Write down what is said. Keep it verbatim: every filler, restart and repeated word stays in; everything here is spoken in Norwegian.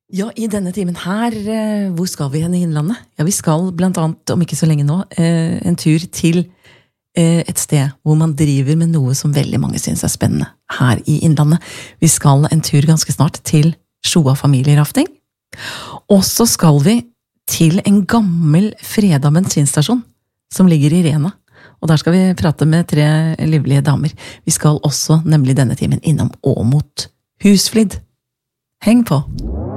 Ja, i denne timen her, eh, hvor skal vi hen i Innlandet? Ja, vi skal blant annet, om ikke så lenge nå, eh, en tur til eh, et sted hvor man driver med noe som veldig mange synes er spennende her i Innlandet. Vi skal en tur ganske snart til Sjoa familierafting. Og så skal vi til en gammel freda bensinstasjon som ligger i Rena. Og der skal vi prate med tre livlige damer. Vi skal også nemlig denne timen innom Åmot Husflid. Heng på!